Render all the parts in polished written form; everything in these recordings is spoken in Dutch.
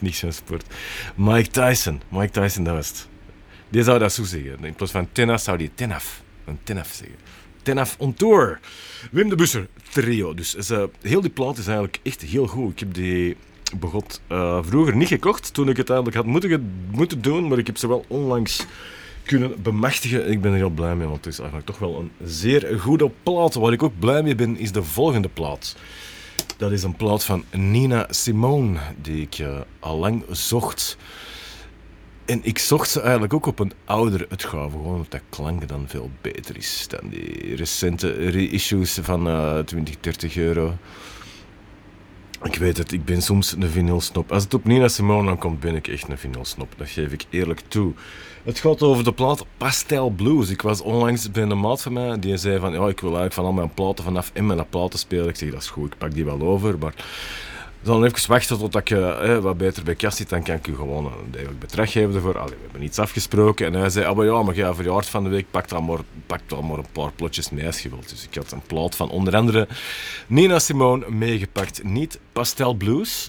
echt niks van sport. Mike Tyson, dat was het. Die zou dat zo zeggen. In plaats van tenaf zou die tenaf zeggen. Tenaf on tour. Wim de Busser trio. Dus heel die plaat is eigenlijk echt heel goed. Ik heb die begot vroeger niet gekocht toen ik het eigenlijk had moeten doen, maar ik heb ze wel onlangs kunnen bemachtigen. Ik ben er heel blij mee, want het is eigenlijk toch wel een zeer goede plaat. Waar ik ook blij mee ben, is de volgende plaat. Dat is een plaat van Nina Simone, die ik al lang zocht. En ik zocht ze eigenlijk ook op een oudere uitgave, gewoon omdat dat klank dan veel beter is dan die recente reissues van 20, 30 euro. Ik weet het, ik ben soms een vinylsnop. Als het op Nina Simone aankomt, ben ik echt een vinylsnop. Dat geef ik eerlijk toe. Het gaat over de plaat Pastel Blues. Ik was onlangs bij een maat van mij die zei van, ja, ik wil eigenlijk van al mijn platen vanaf en mijn platen spelen. Ik zeg, dat is goed, ik pak die wel over, maar dan even wachten totdat ik wat beter bij kas zit, dan kan ik u gewoon een degelijk bedrag geven ervoor. Allee, we hebben iets afgesproken en hij zei, maar ja, verjaard van de week, pak dan maar een paar plotjes mee als je wilt. Dus ik had een plaat van onder andere Nina Simone meegepakt. Niet Pastel Blues,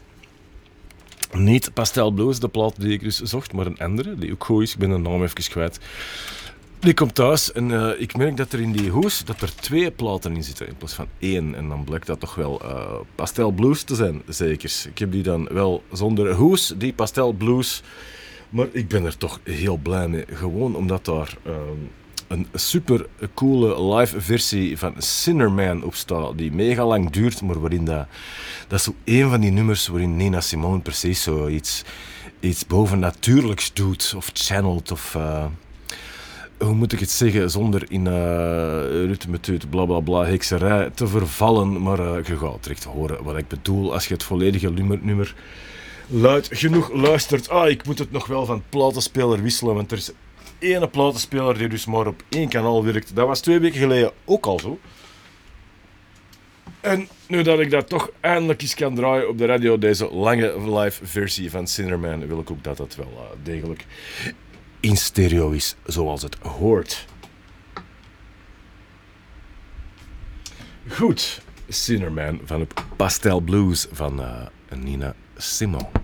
de plaat die ik dus zocht, maar een andere, die ook goed is. Ik ben de naam even kwijt. Die komt thuis en ik merk dat er in die hoes dat er 2 platen in zitten in plaats van 1. En dan blijkt dat toch wel Pastel Blues te zijn, zeker. Ik heb die dan wel zonder hoes, die Pastel Blues. Maar ik ben er toch heel blij mee. Gewoon omdat daar een super coole live versie van Sinnerman op staat. Die mega lang duurt, maar waarin dat is zo één van die nummers waarin Nina Simone precies zo iets bovennatuurlijks doet. Of channelt of... hoe moet ik het zeggen, zonder in ritmeteut, blablabla, hekserij te vervallen. Maar je gaat direct horen wat ik bedoel als je het volledige nummer luid genoeg luistert. Ik moet het nog wel van platenspeler wisselen, want er is één platenspeler die dus maar op 1 kanaal werkt. Dat was 2 weken geleden ook al zo. En nu dat ik dat toch eindelijk eens kan draaien op de radio, deze lange live versie van Sinnerman, wil ik ook dat dat wel degelijk in stereo is, zoals het hoort. Goed, Sinnerman van op Pastel Blues van Nina Simone.